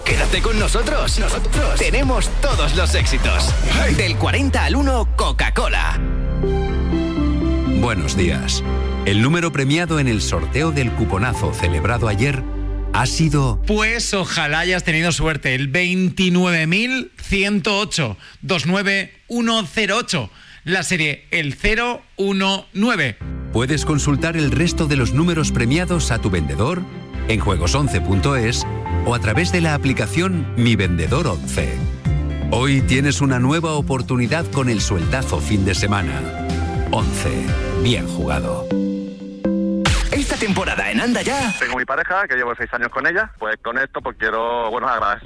Quédate con nosotros. Nosotros tenemos todos los éxitos. Del 40 al 1, Coca-Cola. Buenos días. El número premiado en el sorteo del cuponazo celebrado ayer ha sido... Pues ojalá hayas tenido suerte. El 29.108. 29108. La serie el 019. Puedes consultar el resto de los números premiados a tu vendedor en juegos11.es o a través de la aplicación Mi Vendedor 11. Hoy tienes una nueva oportunidad con el sueldazo fin de semana. 11. Bien jugado. Esta temporada en Anda Ya. Tengo mi pareja, que llevo 6 años con ella. Pues con esto pues quiero, agradecer